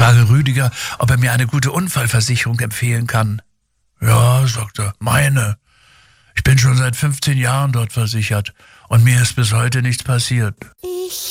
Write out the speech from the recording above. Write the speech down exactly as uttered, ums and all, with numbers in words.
frage Rüdiger, ob er mir eine gute Unfallversicherung empfehlen kann. Ja, sagt er, meine. Ich bin schon seit fünfzehn Jahren dort versichert und mir ist bis heute nichts passiert. Ich